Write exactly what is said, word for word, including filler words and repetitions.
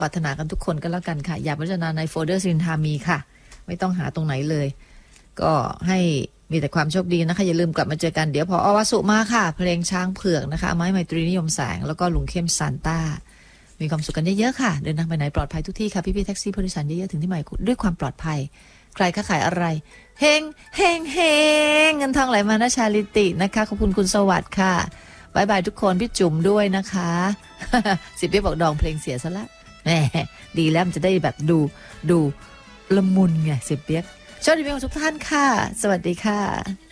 ปรารถนากันทุกคนก็แล้วกันค่ะอย่าพิจารณาในโฟลเดอร์สินธามีค่ะไม่ต้องหาตรงไหนเลยก็ให้มีแต่ความโชคดีนะคะอย่าลืมกลับมาเจอกันเดี๋ยวพออวสุมาค่ะเพลงช้างเผือกนะคะไม้ไมตรีนิยมแสงแล้วก็ลุงเข้มซานต้ามีความสุขกันเยอะๆค่ะเดินทางไปไหนปลอดภัยทุกที่ค่ะพี่ๆแท็กซี่ผู้โดยสารเยอะๆถึงที่หมายด้วยความปลอดภัยใครค้าขายอะไรเฮงเฮงเฮงเงินทองไหลมานะชาลิตินะคะขอบคุณคุณสวัสดิ์ค่ะบายบายทุกคนพี่จุ๋มด้วยนะคะสิบเบี้ยบอกดองเพลงเสียซะละแหมดีแล้วมันจะได้แบบดูดูละมุนไงสิบเบี้ยโชคดีมีความสุขทุกท่านค่ะสวัสดีค่ะ